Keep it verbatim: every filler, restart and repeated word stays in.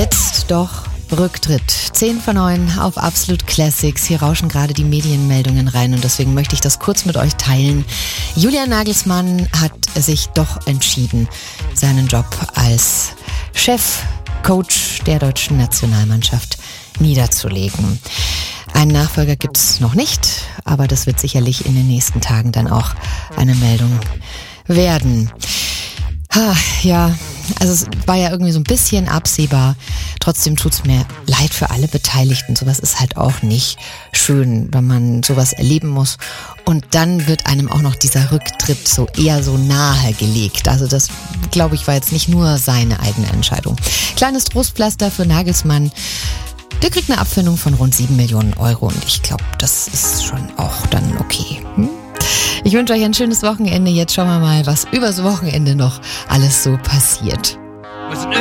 Jetzt doch Rücktritt. zehn vor neun auf Absolut Classics. Hier rauschen gerade die Medienmeldungen rein und deswegen möchte ich das kurz mit euch teilen. Julian Nagelsmann hat sich doch entschieden, seinen Job als Chefcoach der deutschen Nationalmannschaft niederzulegen. Einen Nachfolger gibt es noch nicht, aber das wird sicherlich in den nächsten Tagen dann auch eine Meldung werden. Ha, ja, also es war ja irgendwie so ein bisschen absehbar. Trotzdem tut's mir leid für alle Beteiligten. Sowas ist halt auch nicht schön, wenn man sowas erleben muss. Und dann wird einem auch noch dieser Rücktritt so eher so nahe gelegt. Also das, glaube ich, war jetzt nicht nur seine eigene Entscheidung. Kleines Trostpflaster für Nagelsmann. Der kriegt eine Abfindung von rund sieben Millionen Euro und ich glaube, das ist schon auch dann okay. Hm? Ich wünsche euch ein schönes Wochenende. Jetzt schauen wir mal, was übers Wochenende noch alles so passiert.